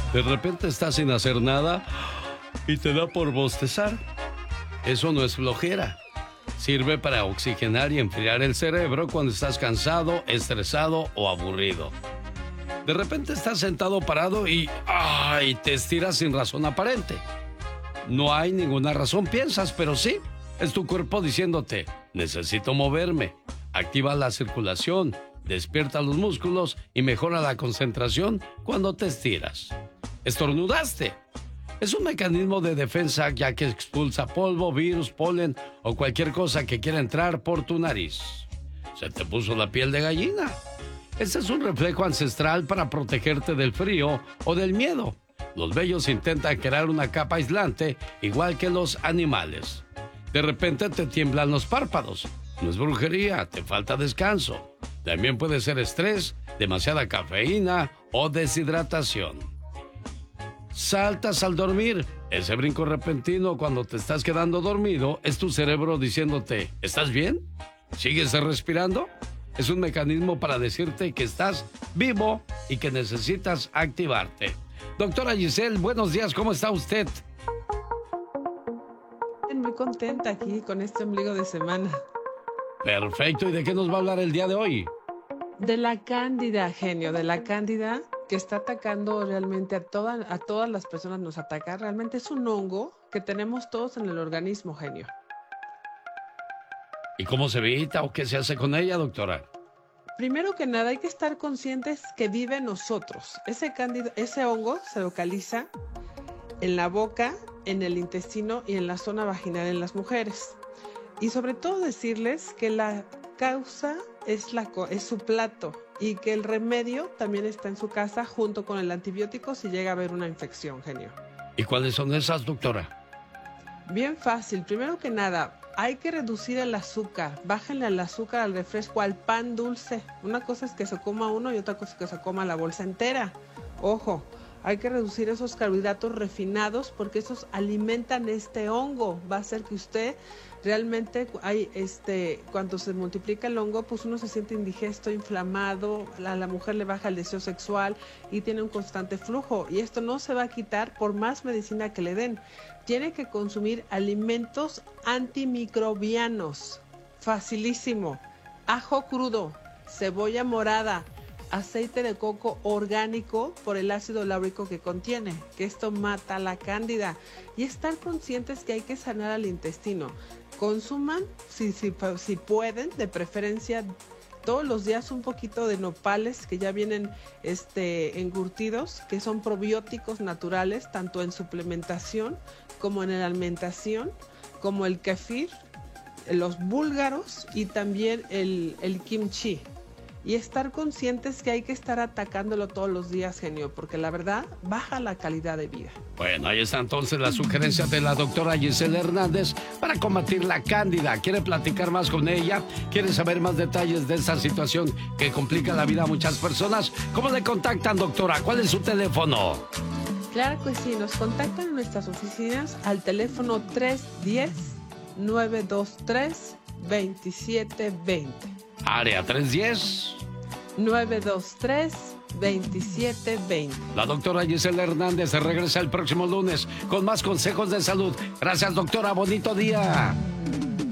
De repente estás sin hacer nada y te da por bostezar. Eso no es flojera. Sirve para oxigenar y enfriar el cerebro cuando estás cansado, estresado o aburrido. De repente estás sentado o parado y te estiras sin razón aparente. No hay ninguna razón, piensas, pero sí, es tu cuerpo diciéndote, necesito moverme. Activa la circulación, despierta los músculos y mejora la concentración cuando te estiras. Estornudaste. Es un mecanismo de defensa ya que expulsa polvo, virus, polen o cualquier cosa que quiera entrar por tu nariz. Se te puso la piel de gallina. Este es un reflejo ancestral para protegerte del frío o del miedo. Los vellos intentan crear una capa aislante igual que los animales. De repente te tiemblan los párpados. No es brujería, te falta descanso. También puede ser estrés, demasiada cafeína o deshidratación. Saltas al dormir. Ese brinco repentino cuando te estás quedando dormido es tu cerebro diciéndote, ¿estás bien? ¿Sigues respirando? Es un mecanismo para decirte que estás vivo y que necesitas activarte. Doctora Giselle, buenos días, ¿cómo está usted? Muy contenta aquí con este ombligo de semana. Perfecto, ¿y de qué nos va a hablar el día de hoy? De la cándida, genio, de la cándida que está atacando realmente a todas las personas, nos ataca. Realmente es un hongo que tenemos todos en el organismo, genio. ¿Y cómo se evita o qué se hace con ella, doctora? Primero que nada hay que estar conscientes que vive en nosotros. Ese hongo se localiza en la boca, en el intestino y en la zona vaginal en las mujeres. Y sobre todo decirles que la causa es su plato y que el remedio también está en su casa junto con el antibiótico si llega a haber una infección, genio. ¿Y cuáles son esas, doctora? Bien fácil. Primero que nada, hay que reducir el azúcar. Bájenle el azúcar al refresco, al pan dulce. Una cosa es que se coma uno y otra cosa es que se coma la bolsa entera. Ojo, hay que reducir esos carbohidratos refinados porque esos alimentan este hongo. Va a hacer que usted realmente, cuando se multiplica el hongo, pues uno se siente indigesto, inflamado, a la mujer le baja el deseo sexual y tiene un constante flujo. Y esto no se va a quitar por más medicina que le den. Tiene que consumir alimentos antimicrobianos. Facilísimo. Ajo crudo, cebolla morada, aceite de coco orgánico por el ácido láurico que contiene, que esto mata la cándida. Y estar conscientes que hay que sanar al intestino. Consuman, si pueden, de preferencia todos los días un poquito de nopales que ya vienen encurtidos, que son probióticos naturales, tanto en suplementación como en la alimentación, como el kefir, los búlgaros y también el kimchi. Y estar conscientes que hay que estar atacándolo todos los días, genio, porque la verdad baja la calidad de vida. Bueno, ahí está entonces la sugerencia de la doctora Giselle Hernández para combatir la cándida. ¿Quiere platicar más con ella? ¿Quiere saber más detalles de esta situación que complica la vida a muchas personas? ¿Cómo le contactan, doctora? ¿Cuál es su teléfono? Claro que sí, nos contactan en nuestras oficinas al teléfono 310-923-2720. Área 310 923-2720. La doctora Giselle Hernández se regresa el próximo lunes con más consejos de salud. Gracias, doctora. Bonito día.